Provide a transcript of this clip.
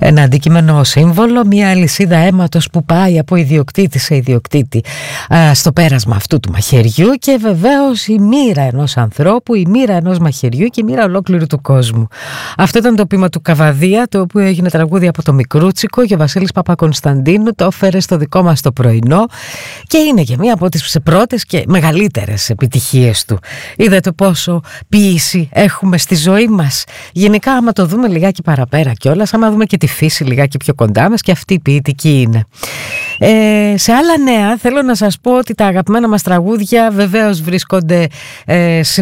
Ένα αντικείμενο σύμβολο, μια αλυσίδα αίματος που πάει από ιδιοκτήτη σε ιδιοκτήτη στο πέρασμα αυτού του μαχαιριού, και βεβαίως η μοίρα ενός ανθρώπου, η μοίρα ενός μαχαιριού και η μοίρα ολόκληρου του κόσμου. Αυτό ήταν το ποίημα του Καβαδία, το οποίο έγινε τραγούδι από το Μικρούτσικο, και ο Βασίλης Παπακωνσταντίνου το έφερε στο δικό μας το πρωινό, και είναι και μία από τις πρώτες και μεγαλύτερες επιτυχίες του. Είδατε πόσο ποίηση έχουμε στη ζωή μας. Γενικά, άμα το δούμε λιγάκι παραπέρα κιόλας, άμα δούμε και τη φύση λιγάκι πιο κοντά μας, και αυτή η ποιητική είναι. Σε άλλα νέα θέλω να σας πω ότι τα αγαπημένα μας τραγούδια βεβαίως βρίσκονται